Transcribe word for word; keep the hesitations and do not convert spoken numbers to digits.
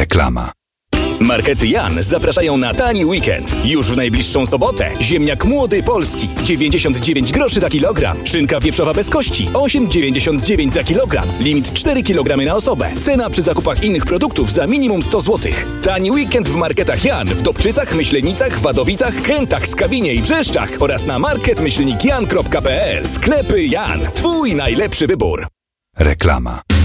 Reklama. Markety Jan zapraszają na tani weekend. Już w najbliższą sobotę. Ziemniak młody polski dziewięćdziesiąt dziewięć groszy za kilogram. Szynka wieprzowa bez kości osiem dziewięćdziesiąt dziewięć za kilogram. Limit cztery kilogramy na osobę. Cena przy zakupach innych produktów za minimum sto złotych. Tani weekend w marketach Jan w Dobczycach, Myślenicach, Wadowicach, Chętach, Skawinie i Brzeszczach oraz na market myślnik jan kropka p l. Sklepy Jan. Twój najlepszy wybór. Reklama.